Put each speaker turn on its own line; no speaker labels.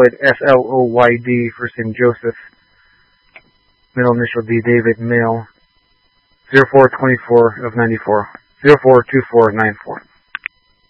Floyd, Sloyd, first name Joseph, middle initial D, David, male, 0424 of 94, 042494.